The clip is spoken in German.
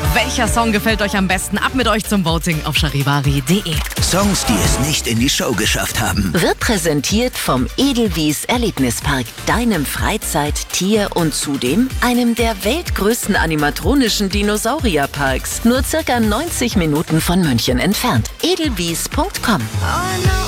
Welcher Song gefällt euch am besten? Ab mit euch zum Voting auf charivari.de. Songs, die es nicht in die Show geschafft haben. Wird präsentiert vom Edelwies Erlebnispark, deinem Freizeit-, Tier- und zudem einem der weltgrößten animatronischen Dinosaurierparks. Nur circa 90 Minuten von München entfernt. edelwies.com